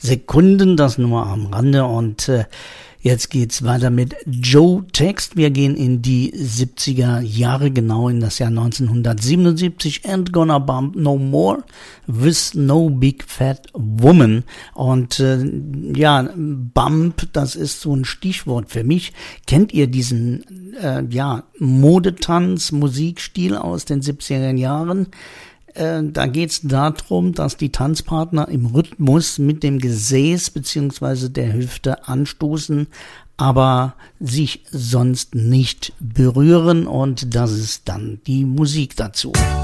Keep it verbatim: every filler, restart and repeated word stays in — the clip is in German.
Sekunden, das nur am Rande. Und äh, jetzt geht's weiter mit Joe Text. Wir gehen in die siebziger Jahre, genau in das Jahr neunzehnhundertsiebenundsiebzig. Ain't gonna bump no more with no big fat woman. Und äh, ja, Bump, das ist so ein Stichwort für mich. Kennt ihr diesen äh, ja Modetanz, Musikstil aus den siebziger Jahren? Da geht es darum, dass die Tanzpartner im Rhythmus mit dem Gesäß bzw. der Hüfte anstoßen, aber sich sonst nicht berühren, und das ist dann die Musik dazu.